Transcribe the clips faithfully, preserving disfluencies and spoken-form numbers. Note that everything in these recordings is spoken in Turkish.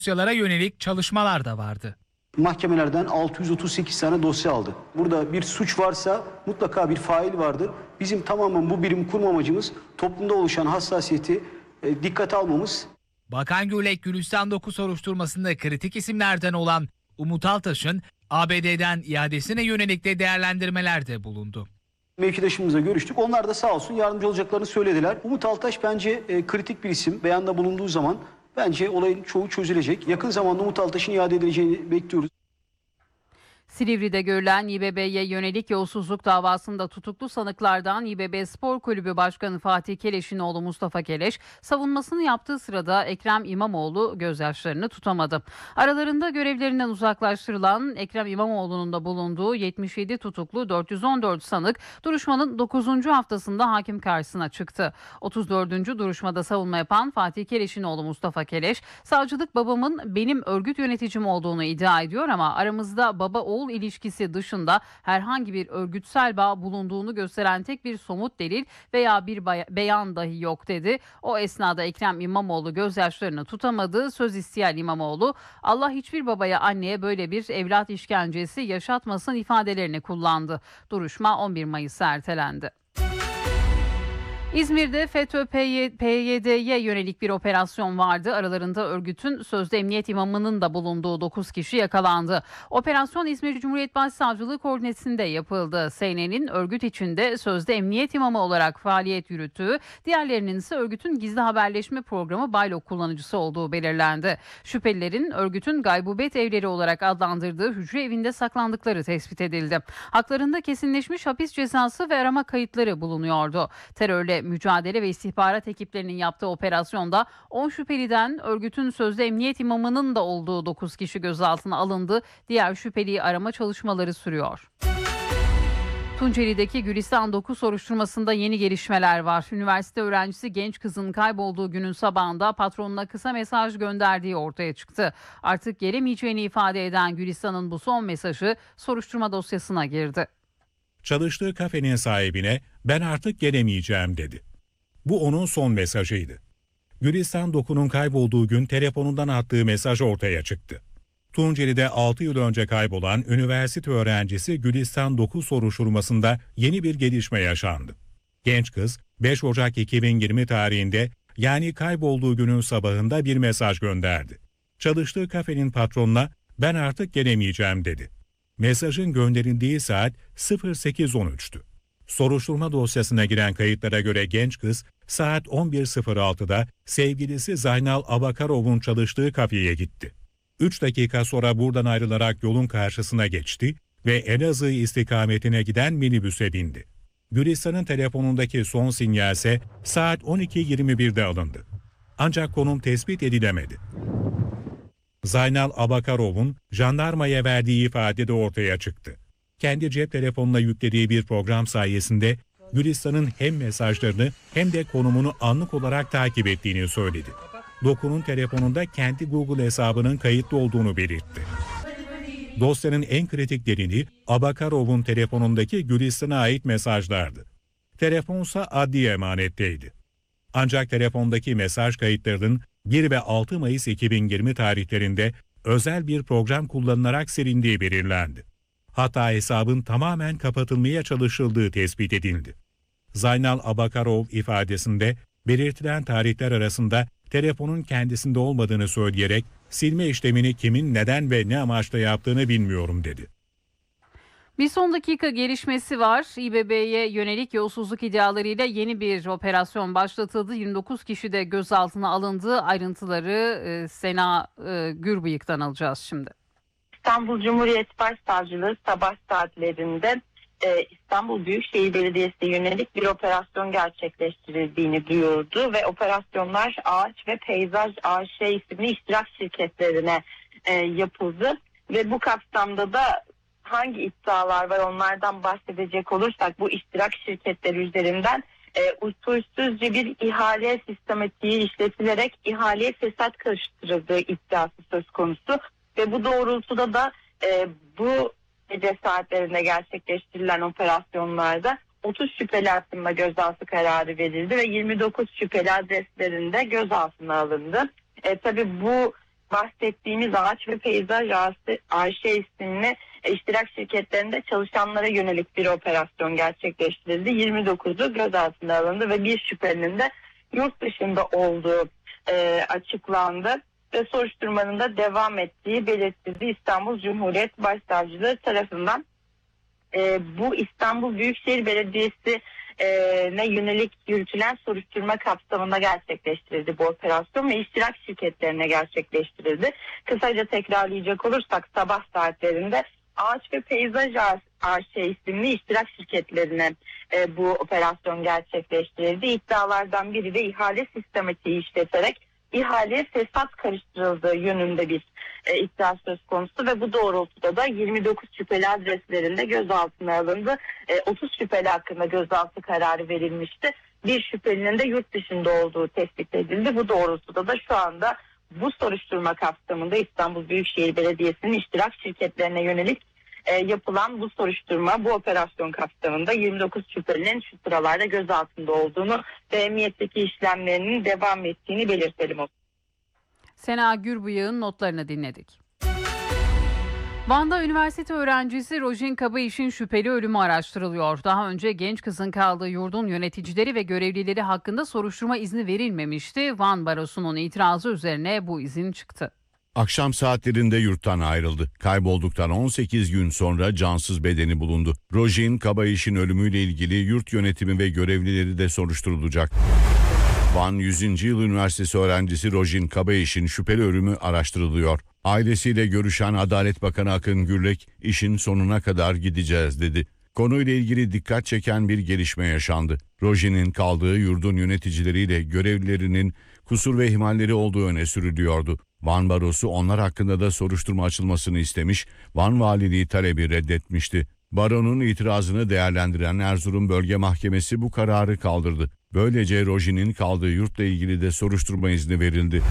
dosyalara yönelik çalışmalar da vardı. Mahkemelerden altı yüz otuz sekiz tane dosya aldı. Burada bir suç varsa mutlaka bir fail vardır. Bizim tamamen bu birimi kurma amacımız toplumda oluşan hassasiyeti e, dikkate almamız. Bakan Gürlek, Gülistan dokuz soruşturmasında kritik isimlerden olan Umut Altaş'ın A B D'den iadesine yönelik de değerlendirmelerde bulundu. Mevkidaşımızla görüştük. Onlar da sağ olsun yardımcı olacaklarını söylediler. Umut Altaş bence e, kritik bir isim. Beyanda bulunduğu zaman bence olayın çoğu çözülecek. Yakın zamanda Umut Altaş'ın iade edileceğini bekliyoruz. Silivri'de görülen İBB'ye yönelik yolsuzluk davasında tutuklu sanıklardan İBB Spor Kulübü Başkanı Fatih Keleş'in oğlu Mustafa Keleş, savunmasını yaptığı sırada Ekrem İmamoğlu gözyaşlarını tutamadı. Aralarında görevlerinden uzaklaştırılan Ekrem İmamoğlu'nun da bulunduğu yetmiş yedi tutuklu dört yüz on dört sanık duruşmanın dokuzuncu haftasında hakim karşısına çıktı. otuz dördüncü duruşmada savunma yapan Fatih Keleş'in oğlu Mustafa Keleş, savcılık babamın benim örgüt yöneticim olduğunu iddia ediyor ama aramızda baba oğul ilişkisi dışında herhangi bir örgütsel bağ bulunduğunu gösteren tek bir somut delil veya bir beyan dahi yok dedi. O esnada Ekrem İmamoğlu gözyaşlarını tutamadı. Söz isteyen İmamoğlu, Allah hiçbir babaya anneye böyle bir evlat işkencesi yaşatmasın ifadelerini kullandı. Duruşma on bir Mayıs'a ertelendi. İzmir'de FETÖ P Y D'ye yönelik bir operasyon vardı. Aralarında örgütün sözde emniyet imamının da bulunduğu dokuz kişi yakalandı. Operasyon İzmir Cumhuriyet Başsavcılığı koordinesinde yapıldı. S N N'in örgüt içinde sözde emniyet imamı olarak faaliyet yürüttüğü, diğerlerinin ise örgütün gizli haberleşme programı Baylok kullanıcısı olduğu belirlendi. Şüphelilerin örgütün gaybubet evleri olarak adlandırdığı hücre evinde saklandıkları tespit edildi. Haklarında kesinleşmiş hapis cezası ve arama kayıtları bulunuyordu. Terörle mücadele ve istihbarat ekiplerinin yaptığı operasyonda on şüpheliden örgütün sözde emniyet imamının da olduğu dokuz kişi gözaltına alındı. Diğer şüpheliyi arama çalışmaları sürüyor. Tunceli'deki Gülistan dokuz soruşturmasında yeni gelişmeler var. Üniversite öğrencisi genç kızın kaybolduğu günün sabahında patronuna kısa mesaj gönderdiği ortaya çıktı. Artık gelemeyeceğini ifade eden Gülistan'ın bu son mesajı soruşturma dosyasına girdi. Çalıştığı kafenin sahibine ben artık gelemeyeceğim dedi. Bu onun son mesajıydı. Gülistan Doku'nun kaybolduğu gün telefonundan attığı mesaj ortaya çıktı. Tunceli'de altı yıl önce kaybolan üniversite öğrencisi Gülistan Doku soruşturmasında yeni bir gelişme yaşandı. Genç kız beş Ocak iki bin yirmi tarihinde, yani kaybolduğu günün sabahında bir mesaj gönderdi. Çalıştığı kafenin patronuna ben artık gelemeyeceğim dedi. Mesajın gönderildiği saat sıfır sekiz on üç'tü. Soruşturma dosyasına giren kayıtlara göre genç kız saat on bir sıfır altı'da sevgilisi Zaynal Abakarov'un çalıştığı kafeye gitti. üç dakika sonra buradan ayrılarak yolun karşısına geçti ve Elazığ istikametine giden minibüse bindi. Gülistan'ın telefonundaki son sinyal ise saat on iki yirmi bir'de alındı. Ancak konum tespit edilemedi. Zaynal Abakarov'un jandarmaya verdiği ifade de ortaya çıktı. Kendi cep telefonuna yüklediği bir program sayesinde Gülistan'ın hem mesajlarını hem de konumunu anlık olarak takip ettiğini söyledi. Doku'nun telefonunda kendi Google hesabının kayıtlı olduğunu belirtti. Dosyanın en kritik delili Abakarov'un telefonundaki Gülistan'a ait mesajlardı. Telefonsa adli emanetteydi. Ancak telefondaki mesaj kayıtlarının bir ve altı Mayıs iki bin yirmi tarihlerinde özel bir program kullanılarak silindiği belirlendi. Hatta hesabın tamamen kapatılmaya çalışıldığı tespit edildi. Zaynal Abakarov ifadesinde belirtilen tarihler arasında telefonun kendisinde olmadığını söyleyerek silme işlemini kimin, neden ve ne amaçla yaptığını bilmiyorum dedi. Bir son dakika gelişmesi var. İBB'ye yönelik yolsuzluk iddialarıyla yeni bir operasyon başlatıldı. yirmi dokuz kişi de gözaltına alındı. Ayrıntıları e, Sena e, Gürbıyık'tan alacağız şimdi. İstanbul Cumhuriyet Başsavcılığı sabah saatlerinde e, İstanbul Büyükşehir Belediyesi'ne yönelik bir operasyon gerçekleştirildiğini duyurdu ve operasyonlar Ağaç ve Peyzaj A Ş isimli iştirak şirketlerine e, yapıldı ve bu kapsamda da hangi iddialar var onlardan bahsedecek olursak bu iştirak şirketleri üzerinden e, usulsüzce bir ihale sistematiği işletilerek ihaleye fesat karıştırıldığı iddiası söz konusu ve bu doğrultuda da e, bu gece saatlerinde gerçekleştirilen operasyonlarda otuz şüpheli hakkında gözaltı kararı verildi ve yirmi dokuz şüpheli adreslerinde gözaltına alındı. E, tabii bu bahsettiğimiz Ağaç ve Peyzaj A Ş isimli iştirak şirketlerinde çalışanlara yönelik bir operasyon gerçekleştirildi. yirmi dokuzu gözaltına alındı ve bir şüphelinin de yurt dışında olduğu e, açıklandı ve soruşturmanın da devam ettiği belirtildi İstanbul Cumhuriyet Başsavcılığı tarafından. E, bu İstanbul Büyükşehir Belediyesi ne yönelik yürütülen soruşturma kapsamında gerçekleştirildi bu operasyon ve iştirak şirketlerine gerçekleştirildi. Kısaca tekrarlayacak olursak sabah saatlerinde Ağaç ve Peyzaj A Ş isimli iştirak şirketlerine e, bu operasyon gerçekleştirildi. İddialardan biri de ihale sistematiği işleterek ihaleye fesat karıştırıldığı yönünde bir e, iddia söz konusu ve bu doğrultuda da yirmi dokuz şüpheli adreslerinde gözaltına alındı. E, otuz şüpheli hakkında gözaltı kararı verilmişti. Bir şüphelinin de yurt dışında olduğu tespit edildi. Bu doğrultuda da şu anda bu soruşturma kapsamında İstanbul Büyükşehir Belediyesi'nin iştirak şirketlerine yönelik e, yapılan bu soruşturma, bu operasyon kapsamında yirmi dokuz şüphelinin şu sıralarda gözaltında olduğunu ve emniyetteki işlemlerinin devam ettiğini belirtelim. Sena Gürbıyık'ın notlarını dinledik. Van'da üniversite öğrencisi Rojin Kabayiş'in şüpheli ölümü araştırılıyor. Daha önce genç kızın kaldığı yurdun yöneticileri ve görevlileri hakkında soruşturma izni verilmemişti. Van Barosu'nun itirazı üzerine bu izin çıktı. Akşam saatlerinde yurttan ayrıldı. Kaybolduktan on sekiz gün sonra cansız bedeni bulundu. Rojin Kabayiş'in ölümüyle ilgili yurt yönetimi ve görevlileri de soruşturulacak. Van yüzüncü Yıl Üniversitesi öğrencisi Rojin Kabayiş'in şüpheli ölümü araştırılıyor. Ailesiyle görüşen Adalet Bakanı Akın Gürlek, işin sonuna kadar gideceğiz dedi. Konuyla ilgili dikkat çeken bir gelişme yaşandı. Rojin'in kaldığı yurdun yöneticileriyle görevlilerinin kusur ve ihmalleri olduğu öne sürülüyordu. Van Barosu onlar hakkında da soruşturma açılmasını istemiş, Van Valiliği talebi reddetmişti. Baronun itirazını değerlendiren Erzurum Bölge Mahkemesi bu kararı kaldırdı. Böylece Rojin'in kaldığı yurtla ilgili de soruşturma izni verildi.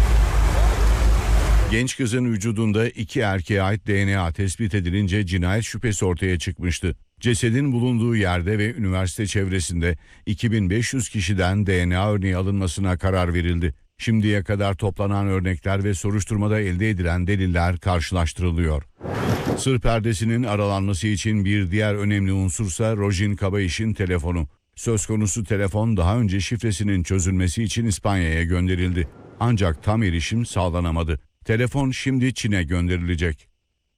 Genç kızın vücudunda iki erkeğe ait D N A tespit edilince cinayet şüphesi ortaya çıkmıştı. Cesedin bulunduğu yerde ve üniversite çevresinde iki bin beş yüz kişiden D N A örneği alınmasına karar verildi. Şimdiye kadar toplanan örnekler ve soruşturmada elde edilen deliller karşılaştırılıyor. Sır perdesinin aralanması için bir diğer önemli unsursa Rojin Kabayiş'in telefonu. Söz konusu telefon daha önce şifresinin çözülmesi için İspanya'ya gönderildi. Ancak tam erişim sağlanamadı. Telefon şimdi Çin'e gönderilecek.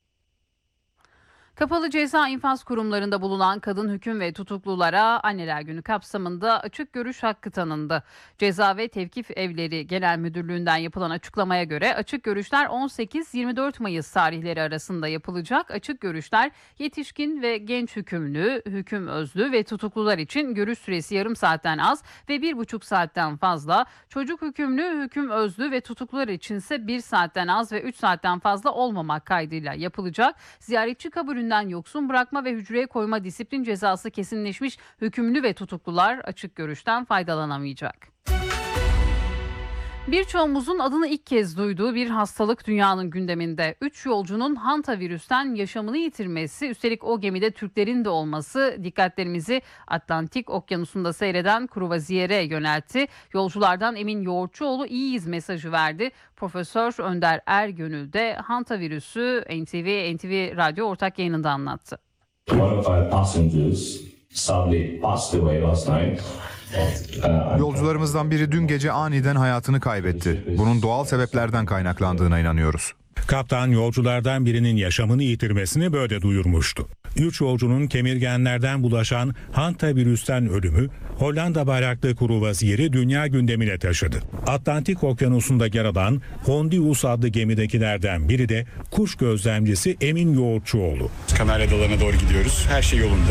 Kapalı ceza infaz kurumlarında bulunan kadın hüküm ve tutuklulara Anneler Günü kapsamında açık görüş hakkı tanındı. Ceza ve Tevkif Evleri Genel Müdürlüğü'nden yapılan açıklamaya göre açık görüşler on sekiz yirmi dört Mayıs tarihleri arasında yapılacak. Açık görüşler yetişkin ve genç hükümlü, hüküm özlü ve tutuklular için görüş süresi yarım saatten az ve bir buçuk saatten fazla, çocuk hükümlü, hüküm özlü ve tutuklular içinse bir saatten az ve üç saatten fazla olmamak kaydıyla yapılacak. Ziyaretçi kabulünden yoksun bırakma ve hücreye koyma disiplin cezası kesinleşmiş hükümlü ve tutuklular açık görüşten faydalanamayacak. Birçoğumuzun adını ilk kez duyduğu bir hastalık dünyanın gündeminde. Üç yolcunun hantavirüsten yaşamını yitirmesi, üstelik o gemide Türklerin de olması dikkatlerimizi Atlantik Okyanusu'nda seyreden kruvaziyere yöneltti. Yolculardan Emin Yoğurtçuoğlu iyiyiz mesajı verdi. Profesör Önder Ergönül de hantavirüsü N T V, N T V Radyo ortak yayınında anlattı. One of our passengers sadly passed away last night. Yolcularımızdan biri dün gece aniden hayatını kaybetti. Bunun doğal sebeplerden kaynaklandığına inanıyoruz. Kaptan yolculardan birinin yaşamını yitirmesini böyle duyurmuştu. Üç yolcunun kemirgenlerden bulaşan hantavirüsten ölümü Hollanda bayraklı kruvaziyeri dünya gündemine taşıdı. Atlantik Okyanusu'nda yer alan Hondius adlı gemidekilerden biri de kuş gözlemcisi Emin Yoğurtçuoğlu. Kanarya Adaları'na doğru gidiyoruz. Her şey yolunda.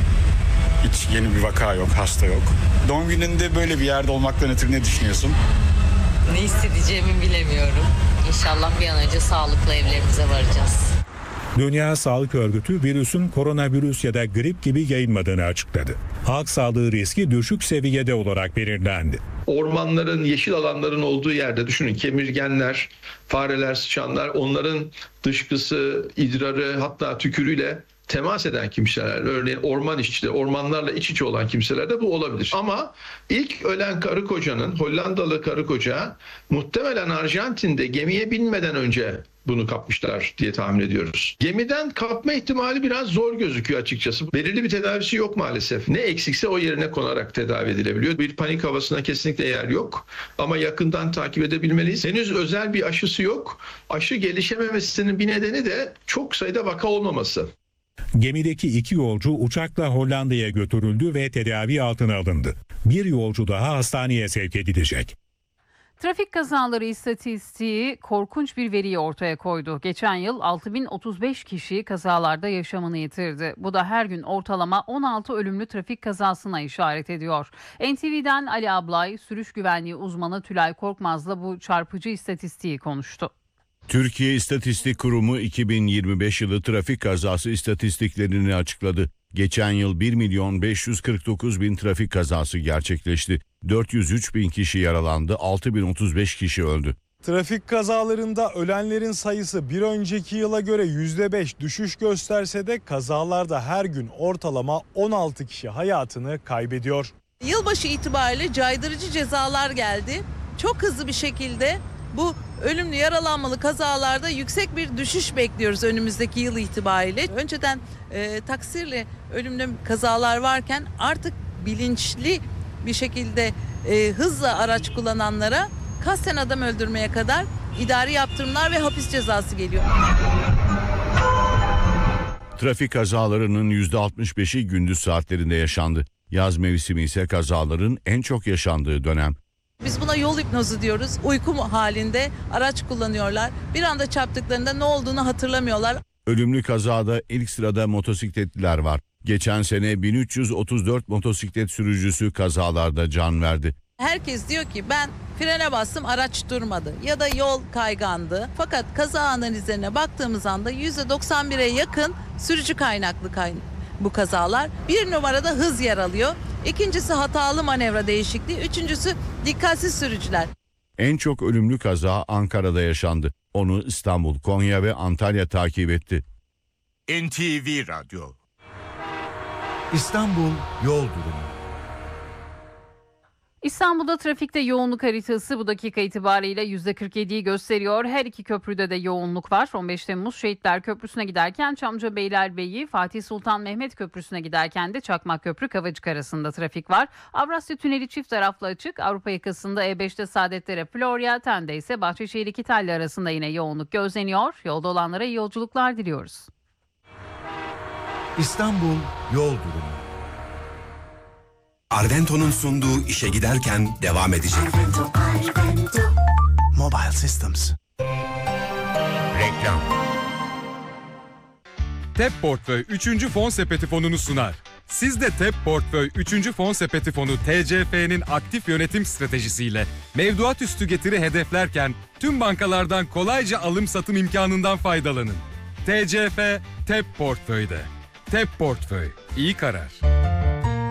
Hiç yeni bir vaka yok, hasta yok. Doğum gününde böyle bir yerde olmaktan ötürü ne düşünüyorsun? Ne hissedeceğimi bilemiyorum. İnşallah bir an önce sağlıklı evlerimize varacağız. Dünya Sağlık Örgütü virüsün koronavirüs ya da grip gibi yayılmadığını açıkladı. Halk sağlığı riski düşük seviyede olarak belirlendi. Ormanların, yeşil alanların olduğu yerde düşünün kemirgenler, fareler, sıçanlar onların dışkısı, idrarı hatta tükürüyle temas eden kimseler, örneğin orman işçileri, ormanlarla iç içe olan kimselerde bu olabilir. Ama ilk ölen karı kocanın, Hollandalı karı koca muhtemelen Arjantin'de gemiye binmeden önce bunu kapmışlar diye tahmin ediyoruz. Gemiden kapma ihtimali biraz zor gözüküyor açıkçası. Belirli bir tedavisi yok maalesef. Ne eksikse o yerine konarak tedavi edilebiliyor. Bir panik havasına kesinlikle yer yok. Ama yakından takip edebilmeliyiz. Henüz özel bir aşısı yok. Aşı gelişememesinin bir nedeni de çok sayıda vaka olmaması. Gemideki iki yolcu uçakla Hollanda'ya götürüldü ve tedavi altına alındı. Bir yolcu daha hastaneye sevk edilecek. Trafik kazaları istatistiği korkunç bir veriyi ortaya koydu. Geçen yıl altı bin otuz beş kişi kazalarda yaşamını yitirdi. Bu da her gün ortalama on altı ölümlü trafik kazasına işaret ediyor. N T V'den Ali Ablay, sürüş güvenliği uzmanı Tülay Korkmaz'la bu çarpıcı istatistiği konuştu. Türkiye İstatistik Kurumu iki bin yirmi beş yılı trafik kazası istatistiklerini açıkladı. Geçen yıl bir milyon beş yüz kırk dokuz bin trafik kazası gerçekleşti. dört yüz üç bin kişi yaralandı, altı bin otuz beş kişi öldü. Trafik kazalarında ölenlerin sayısı bir önceki yıla göre yüzde beş düşüş gösterse de kazalarda her gün ortalama on altı kişi hayatını kaybediyor. Yılbaşı itibariyle caydırıcı cezalar geldi. Çok hızlı bir şekilde bu ölümlü yaralanmalı kazalarda yüksek bir düşüş bekliyoruz önümüzdeki yıl itibariyle. Önceden e, taksirle ölümlü kazalar varken artık bilinçli bir şekilde e, hızla araç kullananlara kasten adam öldürmeye kadar idari yaptırımlar ve hapis cezası geliyor. Trafik kazalarının yüzde altmış beşi gündüz saatlerinde yaşandı. Yaz mevsimi ise kazaların en çok yaşandığı dönem. Biz buna yol hipnozu diyoruz. Uyku halinde araç kullanıyorlar. Bir anda çarptıklarında ne olduğunu hatırlamıyorlar. Ölümlü kazada ilk sırada motosikletliler var. Geçen sene bin üç yüz otuz dört motosiklet sürücüsü kazalarda can verdi. Herkes diyor ki ben frene bastım, araç durmadı ya da yol kaygandı. Fakat kaza analizlerine baktığımız anda yüzde doksan bire yakın sürücü kaynaklı kaynak bu kazalar. Bir numarada hız yer alıyor. İkincisi hatalı manevra değişikliği. Üçüncüsü dikkatsiz sürücüler. En çok ölümlü kaza Ankara'da yaşandı. Onu İstanbul, Konya ve Antalya takip etti. N T V Radyo. İstanbul yol durumu. İstanbul'da trafikte yoğunluk haritası bu dakika itibariyle yüzde kırk yediyi gösteriyor. Her iki köprüde de yoğunluk var. on beş Temmuz Şehitler Köprüsü'ne giderken Çamlıca Beylerbeyi, Fatih Sultan Mehmet Köprüsü'ne giderken de Çakmak Köprü Kavacık arasında trafik var. Avrasya Tüneli çift taraflı açık. Avrupa yakasında E beşte Saadetlere Florya, Ten'de ise Bahçeşehir İkitalli arasında yine yoğunluk gözleniyor. Yolda olanlara iyi yolculuklar diliyoruz. İstanbul yol durumu. Arvento'nun sunduğu işe giderken devam edecek. Arvento, Arvento. Mobile Systems. Reklam. T E P Portföy üçüncü fon sepeti fonunu sunar. Siz de T E P Portföy üçüncü fon sepeti fonu T C F'nin aktif yönetim stratejisiyle mevduat üstü getiri hedeflerken tüm bankalardan kolayca alım satım imkanından faydalanın. T C F T E P Portföy'de. T E P Portföy. İyi karar.